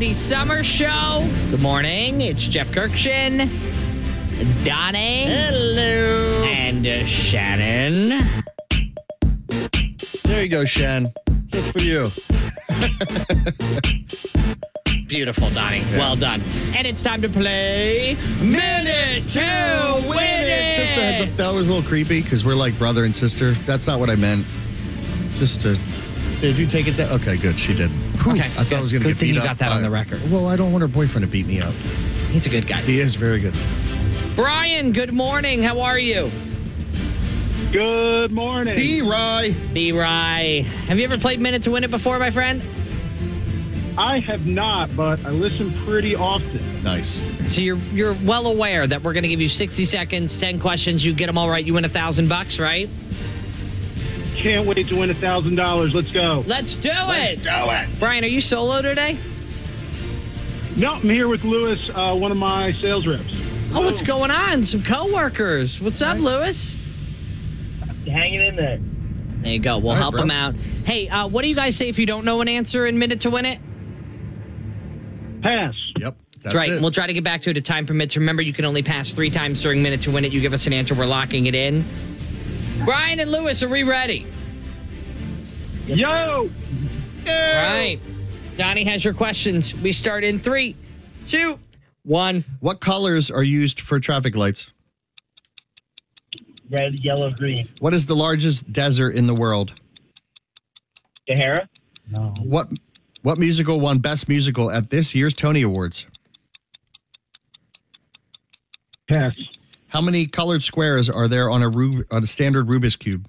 Andy Summers Show. Good morning. It's Jeff Kirkshin, Donnie. Hello. And Shannon. There you go, Shan. Just for you. Beautiful, Donnie. Yeah. Well done. And it's time to play Minute to Win It. Just a heads up, that was a little creepy because we're like brother and sister. That's not what I meant. Just to... Did you take it down? Okay, good. She did. Whew, Okay, I thought I was going to good get thing beat you up. got that on the record. Well, I don't want her boyfriend to beat me up. He's a good guy. He is very good. Brian, good morning. How are you? Good morning. B-Rye. B-Rye. Have you ever played Minute to Win It before, my friend? I have not, but I listen pretty often. Nice. So you're well aware that we're going to give you 60 seconds, 10 questions. You get them all right, you win $1,000, right? Can't wait to win $1,000. Let's go. Let's do it. Do it. Brian, are you solo today? No, I'm here with Lewis, one of my sales reps. Oh, what's going on? Some coworkers. What's up, Lewis? Hanging in there. There you go. We'll All right, help bro. them out. Hey, what do you guys say if you don't know an answer in Minute to Win It? Pass. Yep. That's right. It. We'll try to get back to it if time permits. Remember, you can only pass 3 times during Minute to Win It. You give us an answer, we're locking it in. Brian and Lewis, are we ready? Yo! All right. Donnie has your questions. We start in 3, 2, 1. What colors are used for traffic lights? Red, yellow, green. What is the largest desert in the world? Sahara? No. What musical won Best Musical at this year's Tony Awards? Pass. How many colored squares are there on a standard Rubik's Cube?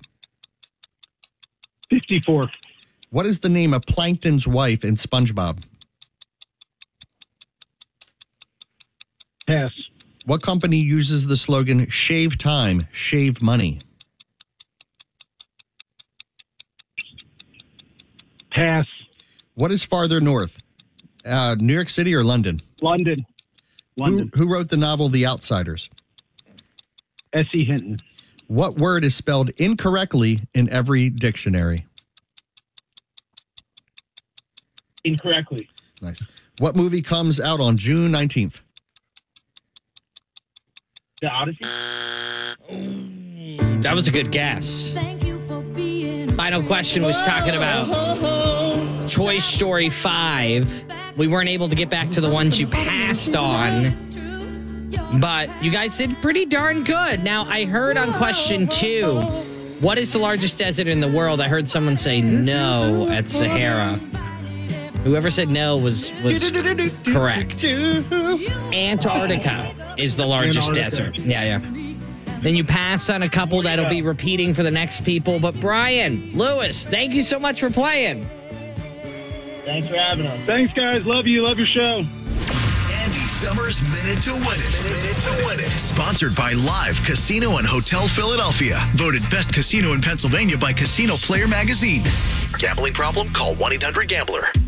54. What is the name of Plankton's wife in SpongeBob? Pass. What company uses the slogan, shave time, shave money? Pass. What is farther north, New York City or London? London. London. Who wrote the novel The Outsiders? S.E. Hinton. What word is spelled incorrectly in every dictionary? Incorrectly. Nice. What movie comes out on June 19th? The Odyssey? That was a good guess. Final question was talking about Toy Story 5. We weren't able to get back to the ones you passed on, but you guys did pretty darn good. Now, I heard on question 2, what is the largest desert in the world? I heard someone say no at Sahara. Whoever said no was correct. Antarctica is the largest Antarctica. desert. Yeah. Then you pass on a couple that'll be repeating for the next people. But Brian, Lewis, thank you so much for playing. Thanks for having us. Thanks, guys. Love you. Love your show. Andy Summers Minute to Win It. Minute to Win It. Sponsored by Live Casino and Hotel Philadelphia. Voted best casino in Pennsylvania by Casino Player Magazine. Gambling problem? Call 1-800-GAMBLER.